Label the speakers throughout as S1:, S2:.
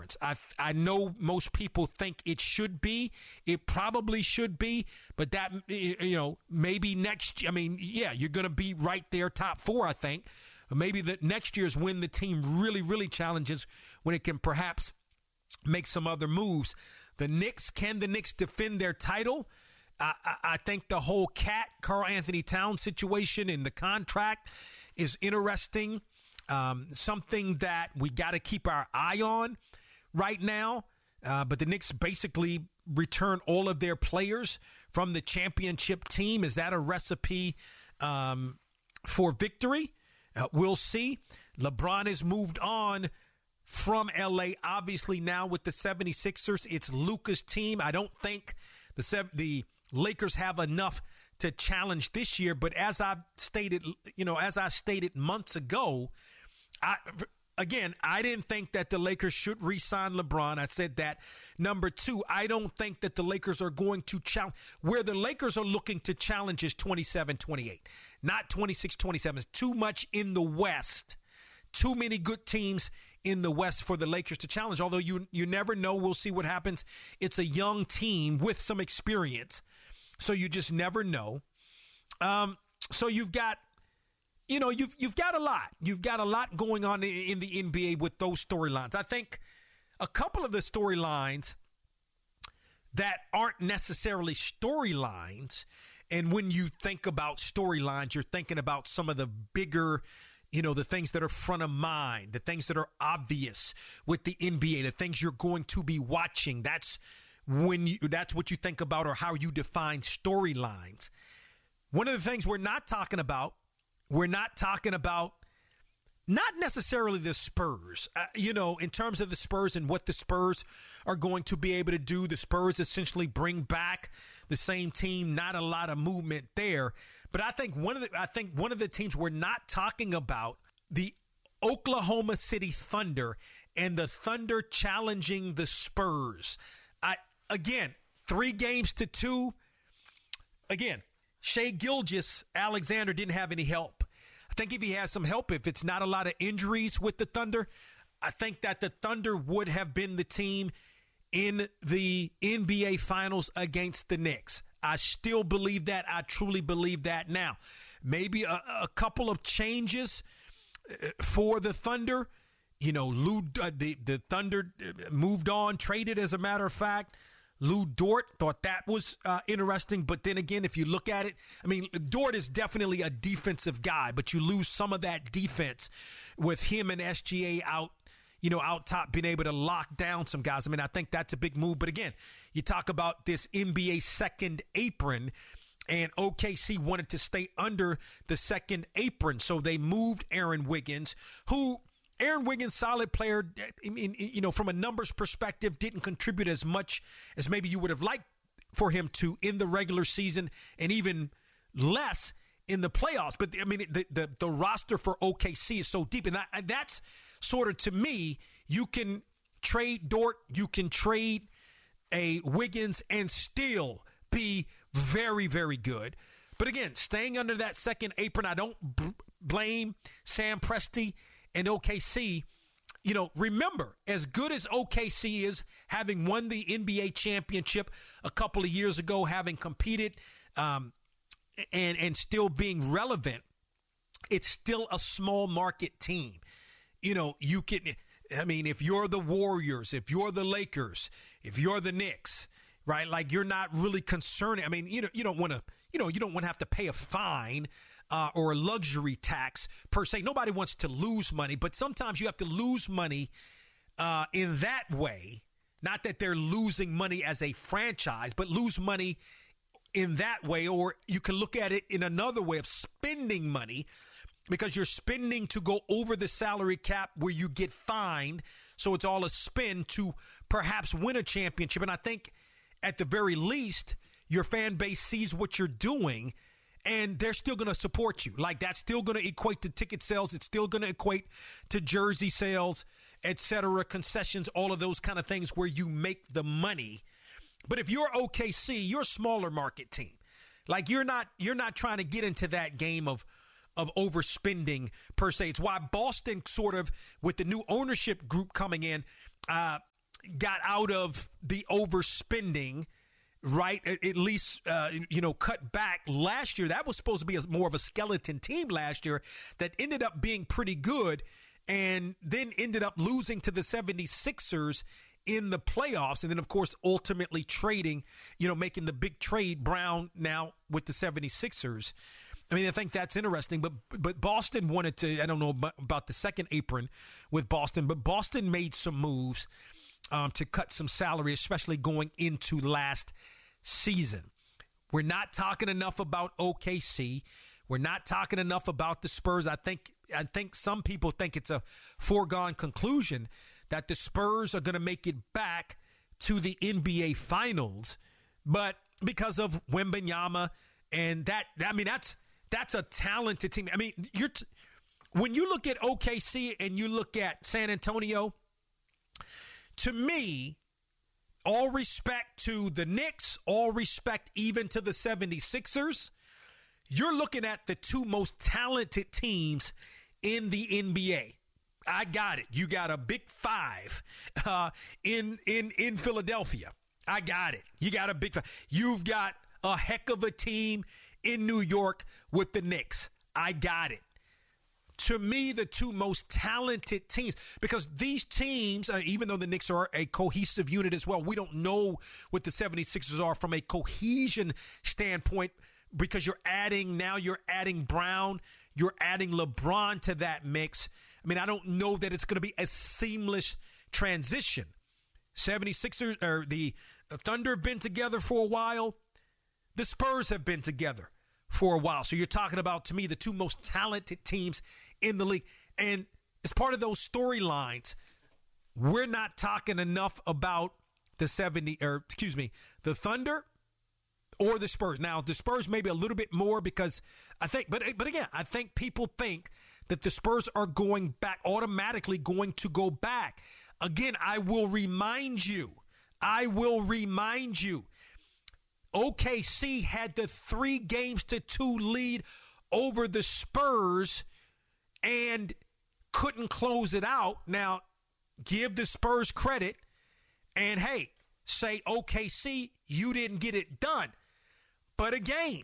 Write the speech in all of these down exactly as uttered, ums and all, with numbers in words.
S1: Conference. I I know most people think it should be. It probably should be, but that, you know, maybe next, I mean, yeah, you're going to be right there, top four, I think. Maybe that next year's when the team really, really challenges, when it can perhaps make some other moves. The Knicks, can the Knicks defend their title? I, I, I think the whole Cat, Karl Anthony Towns situation in the contract is interesting. Um, something that we got to keep our eye on right now. Uh, but the Knicks basically return all of their players from the championship team. Is that a recipe um, for victory? Uh, we'll see. LeBron has moved on from L A. Obviously now with the seventy-sixers, it's Luka's team. I don't think the the Lakers have enough to challenge this year. But as I stated, you know, as I stated months ago, I, again, I didn't think that the Lakers should re-sign LeBron. I said that. Number two, I don't think that the Lakers are going to challenge. Where the Lakers are looking to challenge is twenty-seven twenty-eight, not twenty-six twenty-seven. It's too much in the West. Too many good teams in the West for the Lakers to challenge. Although you you never know. We'll see what happens. It's a young team with some experience. So you just never know. Um, so you've got, you know, you've you've got a lot. You've got a lot going on in, in the N B A with those storylines. I think a couple of the storylines that aren't necessarily storylines, and when you think about storylines, you're thinking about some of the bigger, you know, the things that are front of mind, the things that are obvious with the N B A, the things you're going to be watching. That's when you, that's what you think about, or how you define storylines. One of the things we're not talking about, we're not talking about not necessarily the Spurs, uh, you know, in terms of the Spurs and what the Spurs are going to be able to do. The Spurs essentially bring back the same team, not a lot of movement there. But I think one of the, I think one of the teams we're not talking about, the Oklahoma City Thunder, and the Thunder challenging the Spurs. I, again, three games to two. Again, Shai Gilgeous-Alexander didn't have any help. I think if he has some help, if it's not a lot of injuries with the Thunder, I think that the Thunder would have been the team in the N B A Finals against the Knicks. I still believe that. I truly believe that. Now, maybe a, a couple of changes for the Thunder. You know, Lou, uh, the, the Thunder moved on, traded, as a matter of fact. Lou Dort, thought that was uh, interesting. But then again, if you look at it, I mean, Dort is definitely a defensive guy, but you lose some of that defense with him and S G A out, you know, out top, being able to lock down some guys. I mean, I think that's a big move. But again, you talk about this N B A second apron, and O K C wanted to stay under the second apron. So they moved Aaron Wiggins, who Aaron Wiggins, solid player, I mean, you know, from a numbers perspective, didn't contribute as much as maybe you would have liked for him to in the regular season, and even less in the playoffs. But I mean, the the, the roster for O K C is so deep, and, that, and that's sort of, to me, you can trade Dort, you can trade a Wiggins, and still be very, very good. But again, staying under that second apron, I don't b- blame Sam Presti and O K C. You know, remember, as good as O K C is, having won the N B A championship a couple of years ago, having competed um, and, and still being relevant, it's still a small market team. You know, you can, I mean, if you're the Warriors, if you're the Lakers, if you're the Knicks, right? Like, you're not really concerned. I mean, you know, you don't want to, you know, you don't want to have to pay a fine uh, or a luxury tax per se. Nobody wants to lose money, but sometimes you have to lose money uh, in that way. Not that they're losing money as a franchise, but lose money in that way. Or you can look at it in another way of spending money, because you're spending to go over the salary cap where you get fined. So it's all a spin to perhaps win a championship. And I think at the very least, your fan base sees what you're doing, and they're still going to support you. Like, that's still going to equate to ticket sales. It's still going to equate to jersey sales, et cetera, concessions, all of those kind of things where you make the money. But if you're O K C, you're a smaller market team. Like, you're not you're not trying to get into that game of of overspending per se. It's why Boston, sort of with the new ownership group coming in, uh, got out of the overspending, right? At, at least, uh, you know, cut back last year. That was supposed to be a, more of a skeleton team last year that ended up being pretty good and then ended up losing to the seventy-sixers in the playoffs. And then, of course, ultimately trading, you know, making the big trade, Brown now with the seventy-sixers. I mean, I think that's interesting, but but Boston wanted to, I don't know about the second apron with Boston, but Boston made some moves um, to cut some salary, especially going into last season. We're not talking enough about O K C. We're not talking enough about the Spurs. I think I think some people think it's a foregone conclusion that the Spurs are going to make it back to the N B A Finals, but because of Wembanyama and that, I mean, that's that's a talented team. I mean, you're t- when you look at O K C and you look at San Antonio, to me, all respect to the Knicks, all respect even to the seventy-sixers, you're looking at the two most talented teams in the N B A. I got it. You got a big five uh, in in in Philadelphia. I got it. You got a big five. You've got a heck of a team in New York with the Knicks. I got it. To me, the two most talented teams, because these teams, uh, even though the Knicks are a cohesive unit as well, we don't know what the seventy-sixers are from a cohesion standpoint, because you're adding, now you're adding Brown, you're adding LeBron to that mix. I mean, I don't know that it's going to be a seamless transition. seventy-sixers, or the Thunder have been together for a while. The Spurs have been together for a while. So you're talking about, to me, the two most talented teams in the league. And as part of those storylines, we're not talking enough about the seventy, or excuse me, the Thunder or the Spurs. Now, the Spurs maybe a little bit more because I think, but but again, I think people think that the Spurs are going back, automatically going to go back. Again, I will remind you, I will remind you, O K C had the three games to two lead over the Spurs and couldn't close it out. Now, give the Spurs credit and, hey, say, O K C, you didn't get it done. But again,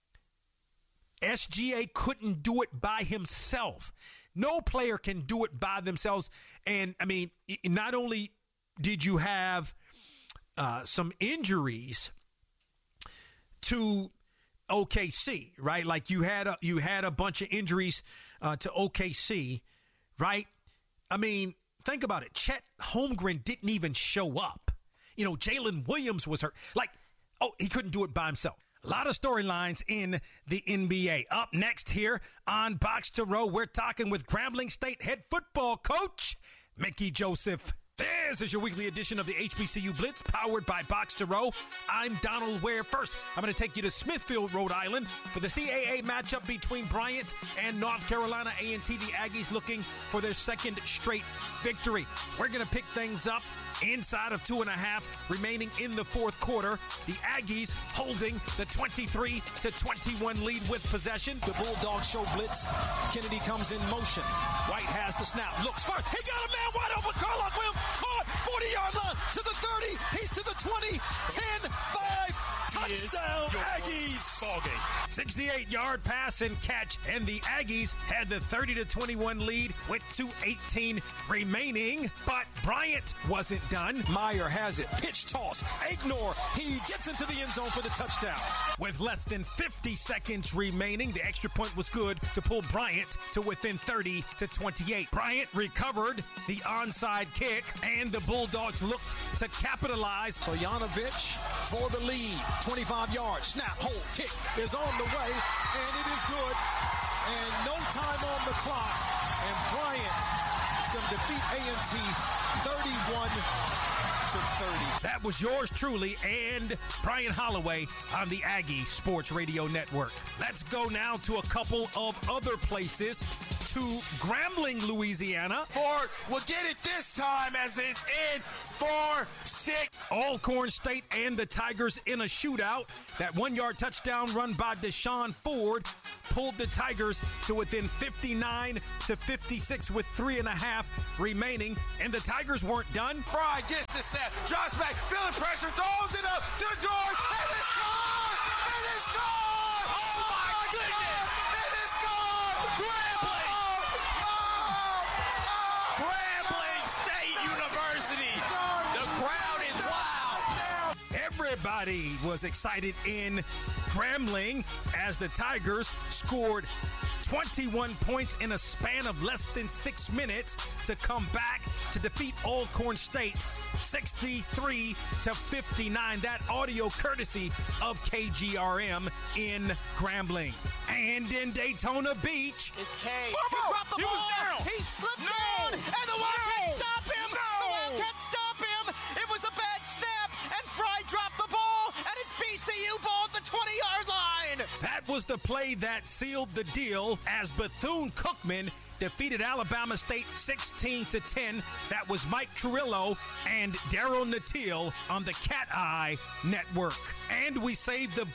S1: S G A couldn't do it by himself. No player can do it by themselves. And, I mean, not only did you have uh, some injuries to O K C, right? Like you had a, you had a bunch of injuries uh, to O K C, right? I mean, think about it. Chet Holmgren didn't even show up. You know, Jalen Williams was hurt. Like, oh, he couldn't do it by himself. A lot of storylines in the N B A. Up next here on Box to Row, we're talking with Grambling State head football coach Mickey Joseph. This is your weekly edition of the H B C U Blitz, powered by Box to Row. I'm Donald Ware. First, I'm going to take you to Smithfield, Rhode Island, for the C A A matchup between Bryant and North Carolina A and T. The Aggies looking for their second straight victory. We're going to pick things up inside of two and a half remaining in the fourth quarter. The Aggies holding the twenty-three to twenty-one lead with possession. The Bulldogs show blitz. Kennedy comes in motion. White has the snap. Looks first. He got a man wide open. Carlock Williams caught. forty-yard line to the thirty. He's to the twenty. ten five. Touchdown, Aggies. Ball game. sixty-eight yard pass and catch. And the Aggies had the thirty to twenty-one lead with two eighteen remaining. But Bryant wasn't done. Meyer has it. Pitch toss. Ignore. He gets into the end zone for the touchdown. With less than fifty seconds remaining, the extra point was good to pull Bryant to within thirty to twenty-eight. Bryant recovered the onside kick, and the Bulldogs looked to capitalize. Stojanovic for the lead. twenty-five yards. Snap, hold, kick is on the way, and it is good. And no time on the clock. And Bryant is going to defeat A and T thirty-one to thirty. That was yours truly and Brian Holloway on the Aggie Sports Radio Network. Let's go now to a couple of other places. to Grambling, Louisiana.
S2: Ford will get it this time as it's in four six.
S1: Alcorn State and the Tigers in a shootout. That one-yard touchdown run by Deshaun Ford pulled the Tigers to within fifty-nine to fifty-six with three and a half remaining, and the Tigers weren't done.
S2: Fry gets the snap, drops back, feeling pressure, throws it up to George, and it's gone! And it's gone! Oh, oh my goodness! And it's gone! Grambling! Oh, oh, oh.
S3: Grambling State University! The crowd is wild!
S1: Everybody was excited in Grambling as the Tigers scored twenty-one points in a span of less than six minutes to come back to defeat Alcorn State sixty-three to fifty-nine. That audio courtesy of K G R M in Grambling. And in Daytona Beach,
S3: It's K.
S2: He
S3: dropped the
S2: he
S3: ball.
S2: was down.
S3: He slipped
S2: No.
S3: down, and the Wildcats
S2: No.
S3: stop him.
S2: No.
S3: The Wildcats stop him. It was a bad snap, and Fry dropped the ball, and it's B C U ball at the twenty-yard line.
S1: that was the play that sealed the deal as Bethune-Cookman defeated Alabama State sixteen to ten. That was Mike Trillo and Daryl Natil on the Cat Eye Network. And we saved the